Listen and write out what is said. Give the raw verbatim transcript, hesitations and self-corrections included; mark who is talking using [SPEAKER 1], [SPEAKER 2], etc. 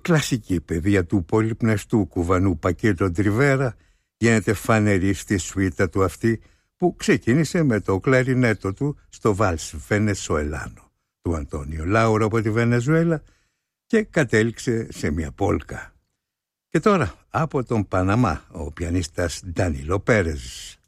[SPEAKER 1] κλασική παιδεία του πολυπνευστού κουβανού Πακέτο Τριβέρα γίνεται φανερή στη σουίτα του αυτή, που ξεκίνησε με το κλαρινέτο του στο βάλς Βενεζουελάνο του Αντώνιο Λάουρο από τη Βενεζουέλα και κατέληξε σε μια πόλκα. Και τώρα από τον Παναμά ο πιανίστας Ντάνιλο Πέρες